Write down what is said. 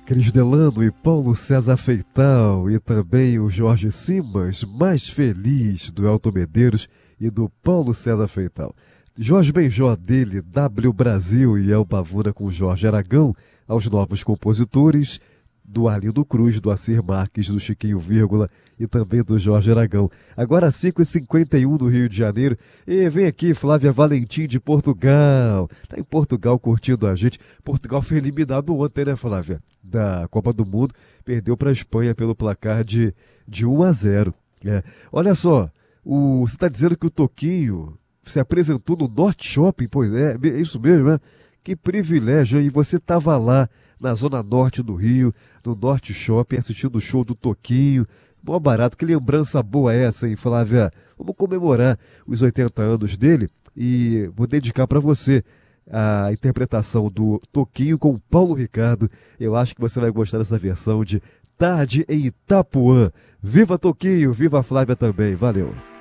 Cris Delano e Paulo César Feital e também o Jorge Simas, mais feliz do Elton Medeiros e do Paulo César Feital. Jorge Benjó dele, W Brasil e El Pavuna com Jorge Aragão, aos novos compositores do Arlindo Cruz, do Assir Marques, do Chiquinho Vírgula e também do Jorge Aragão. Agora 5h51 do Rio de Janeiro. E vem aqui Flávia Valentim de Portugal. Tá em Portugal curtindo a gente. Portugal foi eliminado ontem, né, Flávia? Da Copa do Mundo. Perdeu para a Espanha pelo placar de 1-0. Olha só, você está dizendo que o Toquinho se apresentou no Norte Shopping? Pois é isso mesmo, né? Que privilégio, e você estava lá na zona norte do Rio, no Norte Shopping, assistindo o show do Toquinho. Mó barato, que lembrança boa é essa, hein, Flávia? Vamos comemorar os 80 anos dele e vou dedicar para você a interpretação do Toquinho com o Paulo Ricardo. Eu acho que você vai gostar dessa versão de Tarde em Itapuã. Viva Toquinho, viva a Flávia também, valeu!